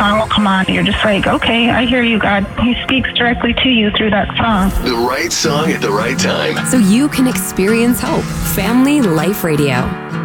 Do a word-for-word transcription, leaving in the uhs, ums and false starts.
song will come on. You're just like, okay, I hear you, God. He speaks directly to you through that song. The right song at the right time. So you can experience hope. Family Life Radio.